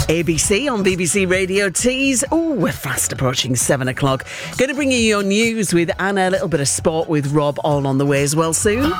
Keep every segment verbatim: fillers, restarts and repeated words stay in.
A B C on B B C Radio Tees. Oh, we're fast approaching seven o'clock. Going to bring you your news with Anna, a little bit of sport with Rob, all on the way as well soon.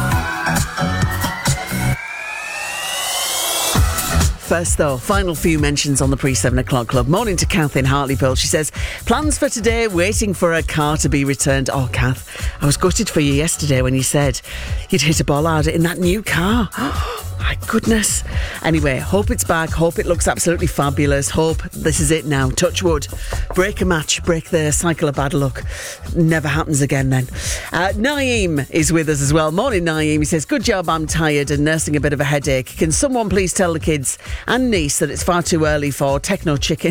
First, though, final few mentions on the pre-seven o'clock club. Morning to Kath in Hartlepool. She says, plans for today, waiting for a car to be returned. Oh, Kath, I was gutted for you yesterday when you said you'd hit a bollard in that new car. My goodness. Anyway, hope it's back. Hope it looks absolutely fabulous. Hope this is it now. Touch wood. Break a match. Break the cycle of bad luck. Never happens again then. Uh, Naeem is with us as well. Morning, Naeem. He says, good job, I'm tired and nursing a bit of a headache. Can someone please tell the kids and niece that it's far too early for techno chicken?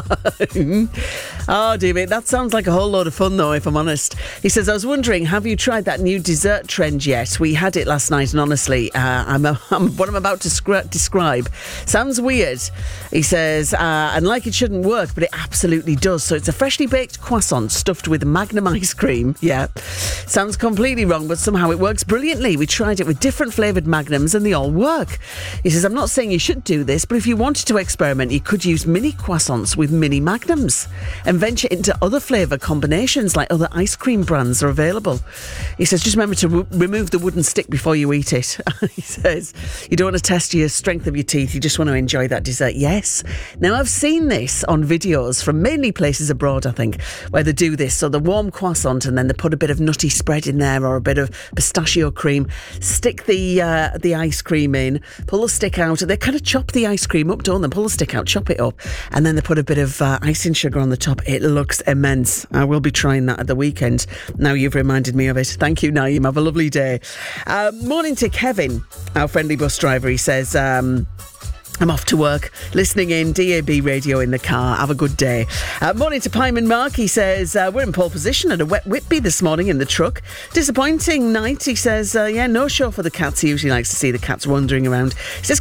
Oh, dear me. That sounds like a whole load of fun, though, if I'm honest. He says, I was wondering, have you tried that new dessert trend yet? We had it last night, and honestly, uh, I'm, a, I'm what I'm about to scri- describe sounds weird. He says, uh, and like it shouldn't work, but it absolutely does. So it's a freshly baked croissant stuffed with Magnum ice cream. Yeah. Sounds completely wrong, but somehow it works brilliantly. We tried it with different flavoured Magnums and they all work. He says, I'm not saying you should do this, but if you wanted to experiment, you could use mini croissants with mini Magnums and venture into other flavour combinations like other ice cream brands are available. He says, just remember to re- remove the wooden stick before you eat it. He says, you don't want to test your strength of your teeth, you just want to enjoy that dessert. Yes. Now, I've seen this on videos from mainly places abroad, I think, where they do this. So the warm croissant and then they put a bit of nutty spread in there or a bit of pistachio cream, stick the uh, the ice cream in, pull the stick out. They kind of chop the ice cream up, don't they? Pull the stick out, chop it up, and then they put a bit of uh, icing sugar on the top. It looks immense. I will be trying that at the weekend. Now you've reminded me of it. Thank you, Naeem. Have a lovely day. Uh, morning to Kevin, our friendly bus driver. He says, um, I'm off to work, listening in, D A B radio in the car. Have a good day. Uh, morning to Pyman Mark. He says, uh, we're in pole position at a wet Whitby this morning in the truck. Disappointing night. He says, uh, yeah, no show for the cats. He usually likes to see the cats wandering around. He says,